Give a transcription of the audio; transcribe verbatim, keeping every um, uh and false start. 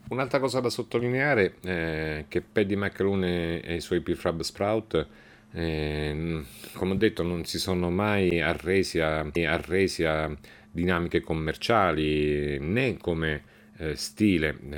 Un'altra cosa da sottolineare è che Paddy McAloon e i suoi Prefab Sprout, eh, come ho detto, non si sono mai arresi a, arresi a dinamiche commerciali né come eh, stile.